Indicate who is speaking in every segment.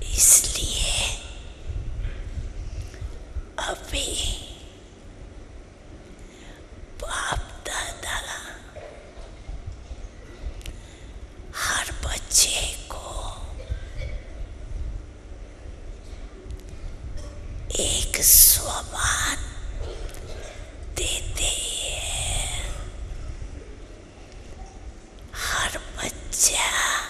Speaker 1: इसलिए अभी बाप दादा हर बच्चे को एक स्वमान देते हैं। हर बच्चा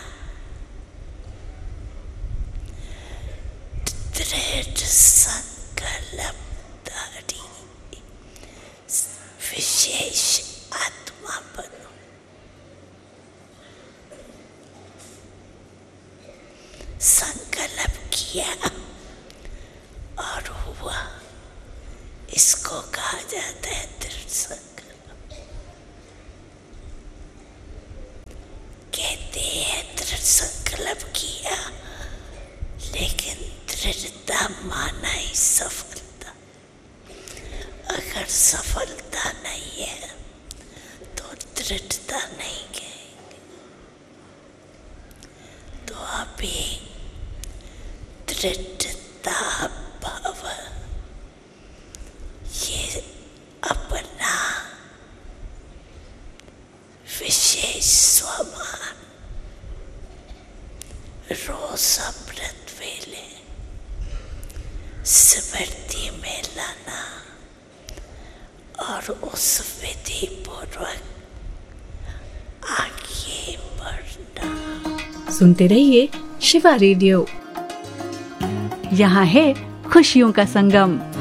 Speaker 1: दृढ़ संकल्पधारी विशेष आत्मा बनो। संकल्प किया और हुआ, इसको कहा जाता है दृढ़ संकल्प। कहते हैं दृढ़ संकल्प किया, लेकिन दृढ़ता माना ही सफलता। अगर सफलता नहीं है तो दृढ़ता नहीं कहेंगे। तो अभी दृढ़ता भाव, ये अपना विशेष स्वमान रोज अमृत वेले स्मृति में लाना और उस विधि पूर्वक आगे बढ़ना।
Speaker 2: सुनते रहिए शिवा रेडियो, यहाँ है खुशियों का संगम।